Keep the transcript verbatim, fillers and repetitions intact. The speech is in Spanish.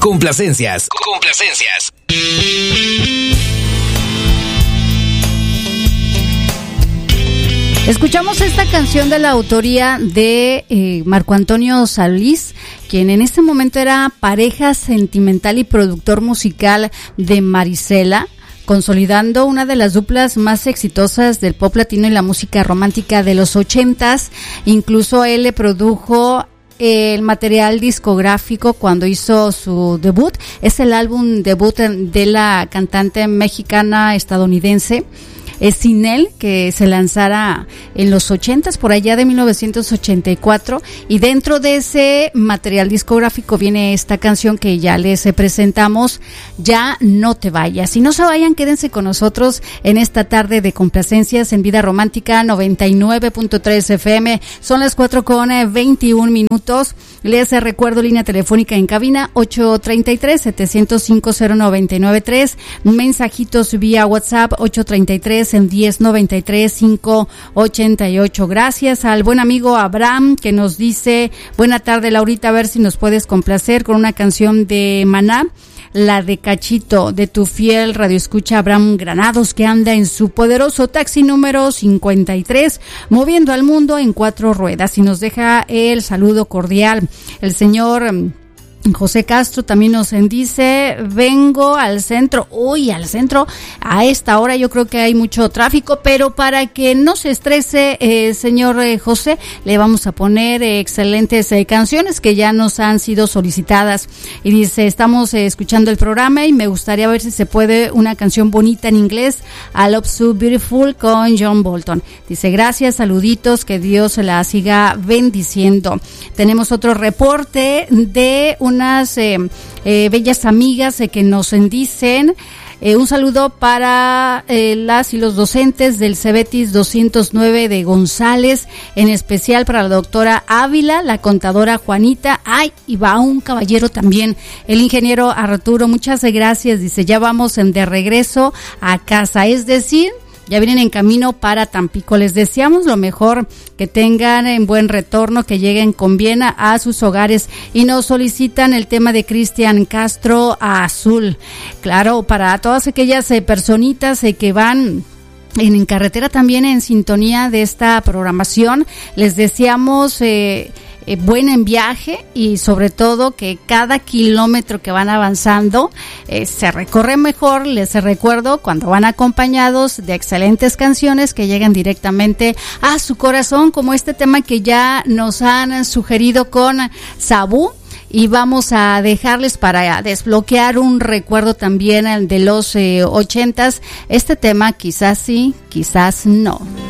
Complacencias. Complacencias. Escuchamos esta canción de la autoría de eh, Marco Antonio Solís, quien en este momento era pareja sentimental y productor musical de Marisela, consolidando una de las duplas más exitosas del pop latino y la música romántica de los ochentas. Incluso él le produjo el material discográfico cuando hizo su debut. Es el álbum debut de la cantante mexicana estadounidense. Es Sin Él, que se lanzara en los ochentas, por allá de mil novecientos ochenta y cuatro, y dentro de ese material discográfico viene esta canción que ya les presentamos, Ya No Te Vayas. Y no se vayan, quédense con nosotros en esta tarde de complacencias en Vida Romántica noventa y nueve punto tres F M. Son las cuatro con veintiún minutos. Les recuerdo línea telefónica en cabina ocho treinta y tres, setecientos cinco, cero noventa y nueve tres, mensajitos vía WhatsApp ocho treinta y tres en diez noventa y tres, cinco ochenta y ocho. Gracias al buen amigo Abraham, que nos dice: buena tarde, Laurita, a ver si nos puedes complacer con una canción de Maná, la de Cachito, de tu fiel radioescucha Abraham Granados, que anda en su poderoso taxi número cincuenta y tres, moviendo al mundo en cuatro ruedas. Y nos deja el saludo cordial el señor José Castro. También nos dice: vengo al centro. Uy, al centro a esta hora yo creo que hay mucho tráfico, pero para que no se estrese, eh, señor eh, José, le vamos a poner eh, excelentes eh, canciones que ya nos han sido solicitadas. Y dice: estamos eh, escuchando el programa y me gustaría ver si se puede una canción bonita en inglés, I Love So Beautiful, con John Bolton. Dice: gracias, saluditos, que Dios se la siga bendiciendo. Tenemos otro reporte de un unas eh, eh, bellas amigas eh, que nos dicen: eh, un saludo para eh, las y los docentes del Cebetis doscientos nueve de González, en especial para la doctora Ávila, la contadora Juanita, ay, y va un caballero también, el ingeniero Arturo. Muchas gracias. Dice: ya vamos en de regreso a casa, es decir, ya vienen en camino para Tampico. Les deseamos lo mejor, que tengan en buen retorno, que lleguen con bien a, a sus hogares. Y nos solicitan el tema de Cristian Castro, a Azul. Claro, para todas aquellas eh, personitas eh, que van en, en carretera también en sintonía de esta programación, les deseamos eh, Eh, buen en viaje, y sobre todo que cada kilómetro que van avanzando eh, se recorre mejor. Les recuerdo, cuando van acompañados de excelentes canciones que llegan directamente a su corazón, como este tema que ya nos han sugerido con Sabú. Y vamos a dejarles para desbloquear un recuerdo también de los eh, ochentas, este tema, Quizás Sí, Quizás No.